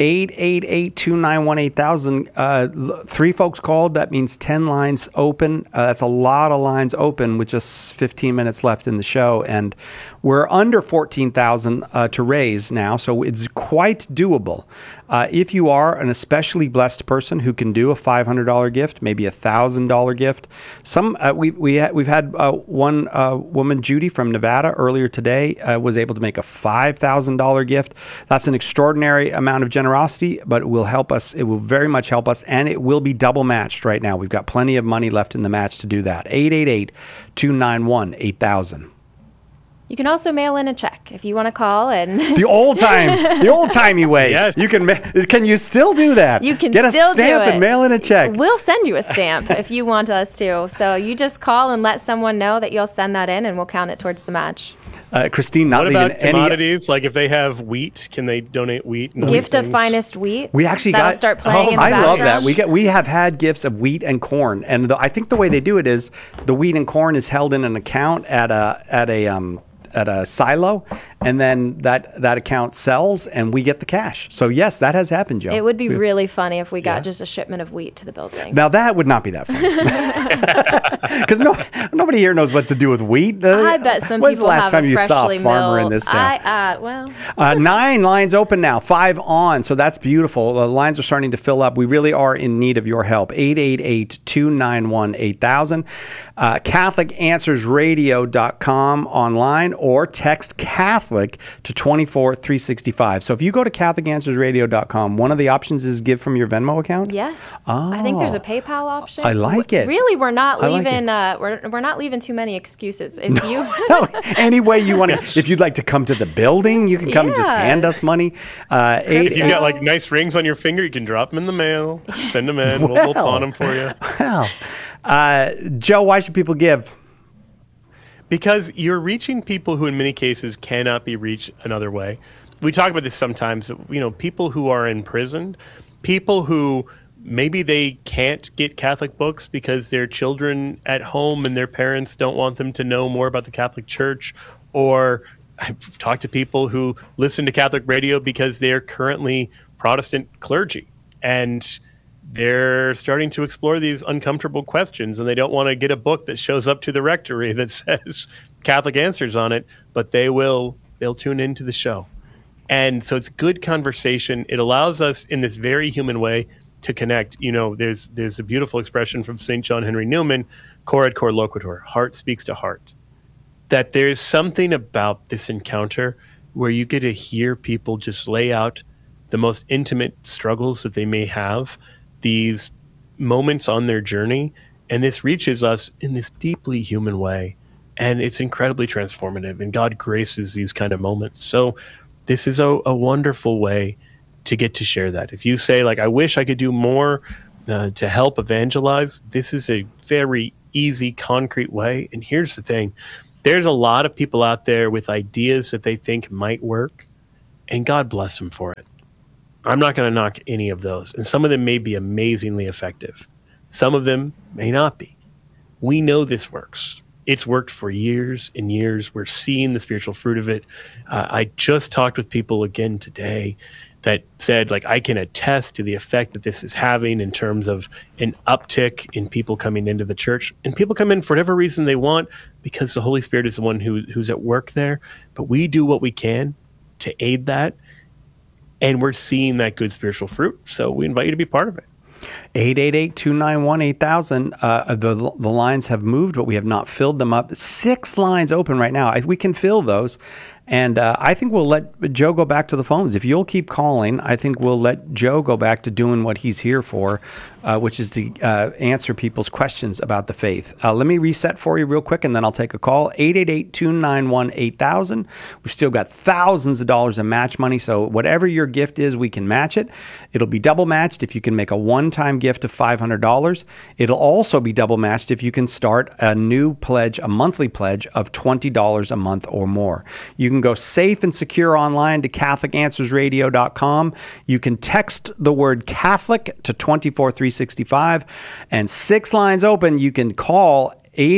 888-291-8000. 3 folks called. That means 10 lines open. That's a lot of lines open with just 15 minutes left in the show. And we're under 14,000 to raise now, so it's quite doable. If you are an especially blessed person who can do a $500 gift, maybe a $1,000 gift. We've had one woman, Judy from Nevada, earlier today was able to make a $5,000 gift. That's an extraordinary amount of generosity, but it will help us. It will very much help us, and it will be double matched right now. We've got plenty of money left in the match to do that. 888-291-8000. You can also mail in a check if you want to call and the old-timey way. Yes. Can you still do that? You can get still a stamp do it. And mail in a check. We'll send you a stamp if you want us to. So you just call and let someone know that you'll send that in, and we'll count it towards the match. Christine, not what leaving about commodities? Like if they have wheat, can they donate wheat? And Gift of finest wheat. We actually That'll start playing in the I love background. that. We have had gifts of wheat and corn, and I think the way they do it is the wheat and corn is held in an account at a silo, and then that account sells, and we get the cash. So yes, that has happened, Joe. It would be really funny if we got just a shipment of wheat to the building. Now that would not be that funny, because nobody here knows what to do with wheat. I bet some When's people the last have time a you saw a freshly farmer in milled. this town? 9 lines open now, 5 on, so that's beautiful. The lines are starting to fill up. We really are in need of your help. 888-291-8000. CatholicAnswersRadio.com online, or text Catholic to 24365. So if you go to CatholicAnswersRadio.com, one of the options is give from your Venmo account? Yes. Oh. I think there's a PayPal option. I like it. Really, we're not leaving. Like we're not leaving too many excuses. If you no, any way you want to. If you'd like to come to the building, you can come and just hand us money. If you've got like nice rings on your finger, you can drop them in the mail, send them in. We'll pawn them for you. Well, Joe, why should people give? Because you're reaching people who in many cases cannot be reached another way. We talk about this sometimes, people who are in prison, people who maybe they can't get Catholic books because their children at home and their parents don't want them to know more about the Catholic Church, or I've talked to people who listen to Catholic radio because they're currently Protestant clergy, and they're starting to explore these uncomfortable questions, and they don't want to get a book that shows up to the rectory that says Catholic Answers on it, but they'll tune into the show. And so it's good conversation. It allows us in this very human way to connect. You know, there's a beautiful expression from St. John Henry Newman, cor ad cor loquitur, heart speaks to heart, that there's something about this encounter where you get to hear people just lay out the most intimate struggles that they may have, these moments on their journey, and this reaches us in this deeply human way, and it's incredibly transformative, and God graces these kind of moments. So this is a wonderful way to get to share that. If you say, like, I wish I could do more to help evangelize, this is a very easy, concrete way. And here's the thing. There's a lot of people out there with ideas that they think might work, and God bless them for it. I'm not going to knock any of those. And some of them may be amazingly effective. Some of them may not be. We know this works. It's worked for years and years. We're seeing the spiritual fruit of it. I just talked with people again today that said, like, I can attest to the effect that this is having in terms of an uptick in people coming into the church. And people come in for whatever reason they want, because the Holy Spirit is the one who's at work there. But we do what we can to aid that. And we're seeing that good spiritual fruit. So we invite you to be part of it. 888-291-8000. The lines have moved, but we have not filled them up. 6 lines open right now. We can fill those. And I think we'll let Joe go back to the phones. If you'll keep calling, I think we'll let Joe go back to doing what he's here for, which is to answer people's questions about the faith. Let me reset for you real quick, and then I'll take a call. 888-291-8000. We've still got thousands of dollars in match money, so whatever your gift is, we can match it. It'll be double matched if you can make a one-time gift of $500. It'll also be double matched if you can start a new pledge, a monthly pledge of $20 a month or more. You can go safe and secure online to CatholicAnswersRadio.com. You can text the word Catholic to 24365, and 6 lines open. You can call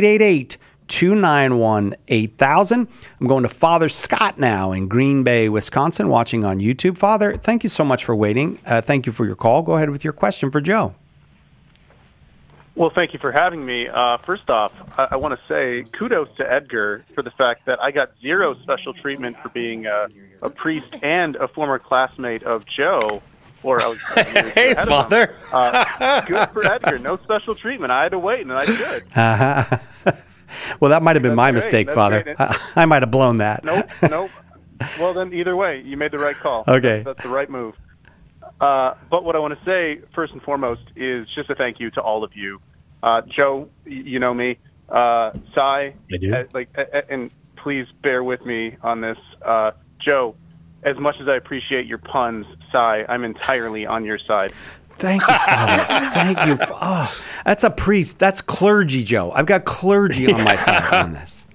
888-291-8000. I'm going to Father Scott now in Green Bay, Wisconsin, watching on YouTube. Father, thank you so much for waiting. Thank you for your call. Go ahead with your question for Joe. Well, thank you for having me. First off, I want to say kudos to Edgar for the fact that I got zero special treatment for being a priest and a former classmate of Joe. Or I was hey, Father. Good for Edgar. No special treatment. I had to wait, and I did. Well, that might have been my mistake, Father. I might have blown that. Nope. Well, then either way, you made the right call. Okay. That's the right move. But what I want to say, first and foremost, is just a thank you to all of you. Joe, you know me. Cy, I do. And please bear with me on this. Joe, as much as I appreciate your puns, Cy, I'm entirely on your side. Thank you, Father. Thank you. Oh, that's a priest. That's clergy, Joe. I've got clergy on my side on this.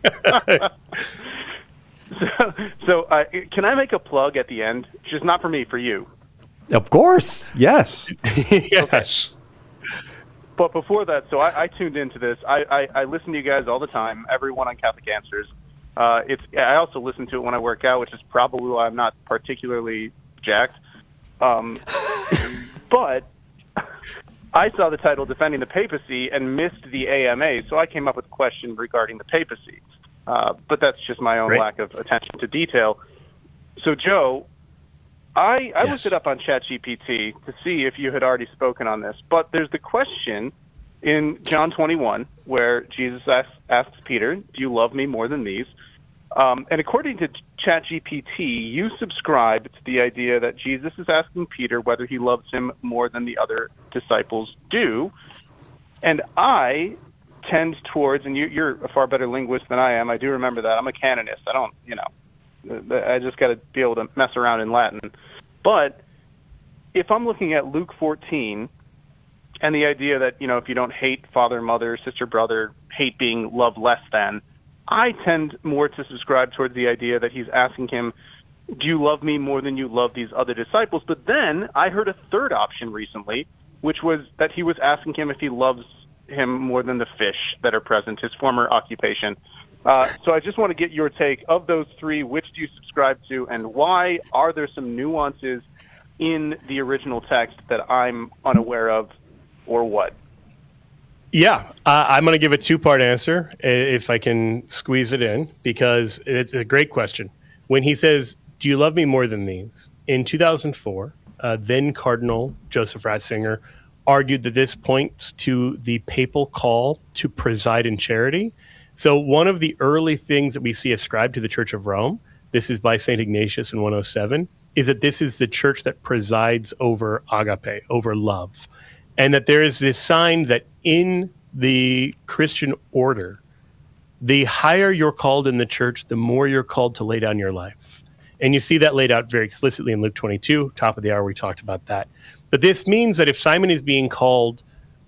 So, can I make a plug at the end? Just not for me, for you. Of course. Yes. Yes. Okay. But before that, so I tuned into this. I listen to you guys all the time, everyone on Catholic Answers. I also listen to it when I work out, which is probably why I'm not particularly jacked. But I saw the title Defending the Papacy and missed the AMA, so I came up with a question regarding the papacy. But that's just my own lack of attention to detail. So, Joe, I looked it up on ChatGPT to see if you had already spoken on this, but there's the question in John 21 where Jesus asks Peter, "Do you love me more than these?" And according to ChatGPT, you subscribe to the idea that Jesus is asking Peter whether he loves him more than the other disciples do. And I tend towards, and you're a far better linguist than I am. I do remember that. I'm a canonist. I don't, I just got to be able to mess around in Latin. But if I'm looking at Luke 14 and the idea that, if you don't hate father, mother, sister, brother, hate being loved less than, I tend more to subscribe towards the idea that he's asking him, do you love me more than you love these other disciples? But then I heard a third option recently, which was that he was asking him if he loves him more than the fish that are present, his former occupation. So I just want to get your take. Of those three, which do you subscribe to, and why? Are there some nuances in the original text that I'm unaware of, or what? Yeah, I'm going to give a two-part answer if I can squeeze it in, because it's a great question. When he says, "Do you love me more than these?" In 2004, then Cardinal Joseph Ratzinger argued that this points to the papal call to preside in charity. So one of the early things that we see ascribed to the Church of Rome, this is by St. Ignatius in 107, is that this is the church that presides over agape, over love. And that there is this sign that in the Christian order, the higher you're called in the church, the more you're called to lay down your life. And you see that laid out very explicitly in Luke 22, top of the hour, we talked about that. But this means that if Simon is being called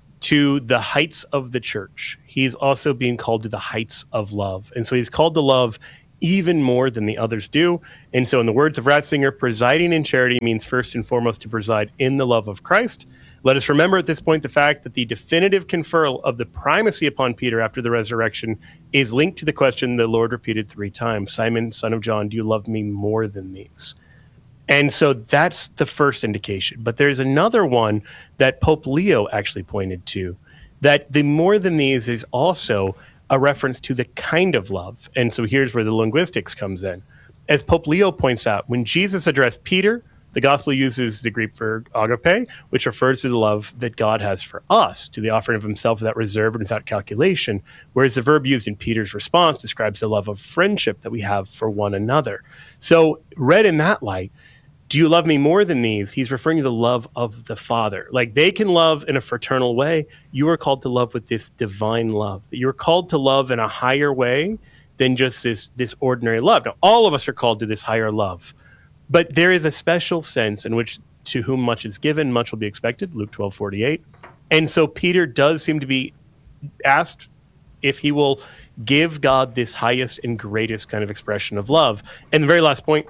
to the heights of the church, he's also being called to the heights of love. And so he's called to love even more than the others do. And so in the words of Ratzinger, presiding in charity means first and foremost to preside in the love of Christ. Let us remember at this point the fact that the definitive conferral of the primacy upon Peter after the resurrection is linked to the question the Lord repeated 3 times, "Simon, son of John, do you love me more than these?" And so that's the first indication. But there's another one that Pope Leo actually pointed to, that the more than these is also a reference to the kind of love. And so here's where the linguistics comes in. As Pope Leo points out, when Jesus addressed Peter, the gospel uses the Greek for agape, which refers to the love that God has for us, to the offering of himself without reserve and without calculation, whereas the verb used in Peter's response describes the love of friendship that we have for one another. So read in that light, do you love me more than these? He's referring to the love of the Father. Like they can love in a fraternal way. You are called to love with this divine love. You're called to love in a higher way than just this ordinary love. Now, all of us are called to this higher love. But there is a special sense in which to whom much is given, much will be expected, Luke 12:48. And so Peter does seem to be asked if he will give God this highest and greatest kind of expression of love. And the very last point,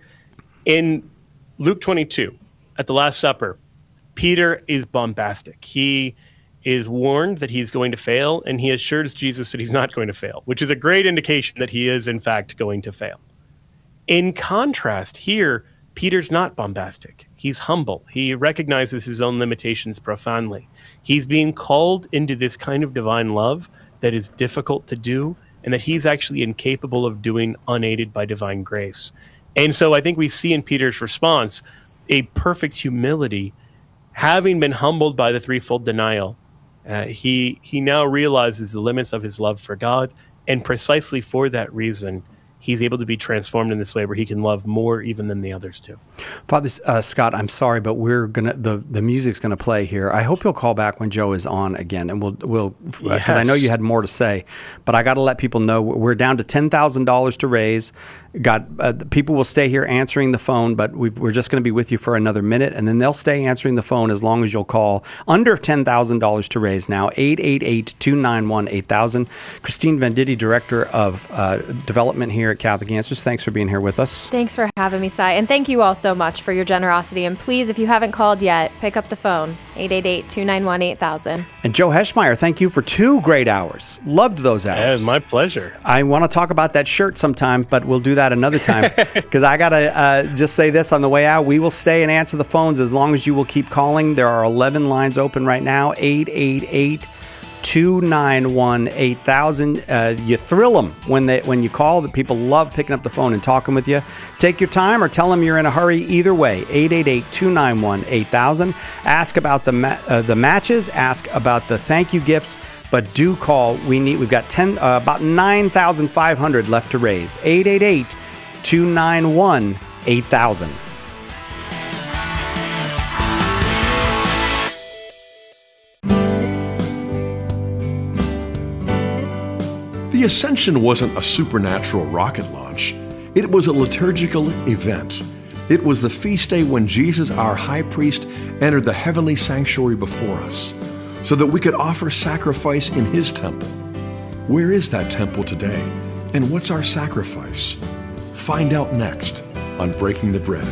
in Luke 22, at the Last Supper, Peter is bombastic. He is warned that he's going to fail, and he assures Jesus that he's not going to fail, which is a great indication that he is, in fact, going to fail. In contrast, here, Peter's not bombastic. He's humble. He recognizes his own limitations profoundly. He's being called into this kind of divine love that is difficult to do, and that he's actually incapable of doing unaided by divine grace. And so I think we see in Peter's response a perfect humility. Having been humbled by the threefold denial, he now realizes the limits of his love for God, and precisely for that reason, he's able to be transformed in this way where he can love more even than the others do. Father Scott, I'm sorry, but we're gonna the music's gonna play here. I hope you'll call back when Joe is on again, and we'll because I know you had more to say, but I got to let people know we're down to $10,000 to raise. People will stay here answering the phone, but we're just going to be with you for another minute, and then they'll stay answering the phone as long as you'll call. Under $10,000 to raise now, 888-291-8000. Christine Venditti, Director of Development here at Catholic Answers. Thanks for being here with us. Thanks for having me, Cy. And thank you all so much for your generosity. And please, if you haven't called yet, pick up the phone, 888-291-8000. And Joe Heschmeyer, thank you for 2 great hours. Loved those hours. Yeah, it was my pleasure. I want to talk about that shirt sometime, but we'll do that another time. Because I got to just say this on the way out. We will stay and answer the phones as long as you will keep calling. There are 11 lines open right now, 888-291-8000. You thrill them when you call. The people love picking up the phone and talking with you. Take your time or tell them you're in a hurry. Either way, 888-291-8000. Ask about the matches. Ask about the thank you gifts. But do call. We've got about 9,500 left to raise. 888-291-8000. The Ascension wasn't a supernatural rocket launch. It was a liturgical event. It was the feast day when Jesus, our high priest, entered the heavenly sanctuary before us, so that we could offer sacrifice in his temple. Where is that temple today? And what's our sacrifice? Find out next on Breaking the Bread.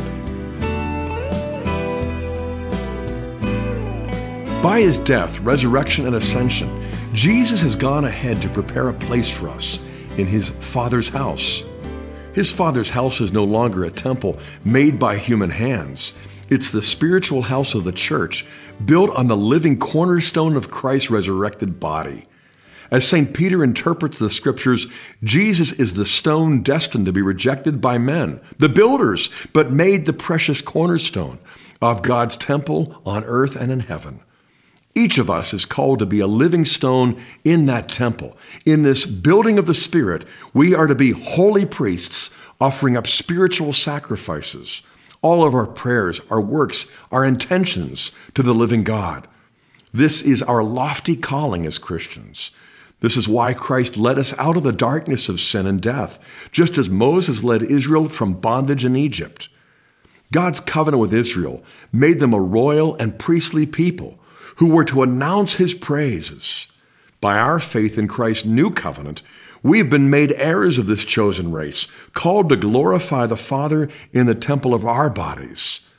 By his death, resurrection, and ascension, Jesus has gone ahead to prepare a place for us in his Father's house. His Father's house is no longer a temple made by human hands. It's the spiritual house of the church, built on the living cornerstone of Christ's resurrected body. As St. Peter interprets the scriptures, Jesus is the stone destined to be rejected by men, the builders, but made the precious cornerstone of God's temple on earth and in heaven. Each of us is called to be a living stone in that temple. In this building of the Spirit, we are to be holy priests, offering up spiritual sacrifices, all of our prayers, our works, our intentions to the living God. This is our lofty calling as Christians. This is why Christ led us out of the darkness of sin and death, just as Moses led Israel from bondage in Egypt. God's covenant with Israel made them a royal and priestly people who were to announce his praises. By our faith in Christ's new covenant, we have been made heirs of this chosen race, called to glorify the Father in the temple of our bodies.